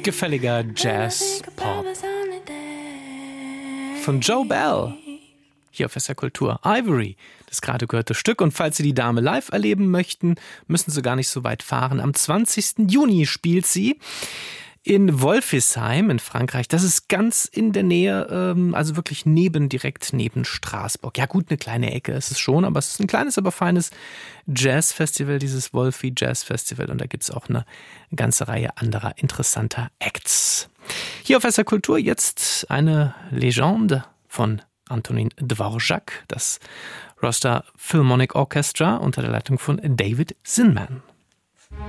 Gefälliger Jazz-Pop von Joe Bell. Hier auf SR Kultur. Ivory, das gerade gehörte Stück. Und falls Sie die Dame live erleben möchten, müssen Sie gar nicht so weit fahren. Am 20. Juni spielt sie in Wolfisheim in Frankreich. Das ist ganz in der Nähe, also wirklich direkt neben Straßburg. Ja gut, eine kleine Ecke ist es schon, aber es ist ein kleines, aber feines Jazzfestival, dieses Wolfi Jazz Festival. Und da gibt es auch eine ganze Reihe anderer interessanter Acts. Hier auf SR Kultur jetzt eine Legende von Antonin Dvorak, das Rostov Philharmonic Orchestra unter der Leitung von David Zinman.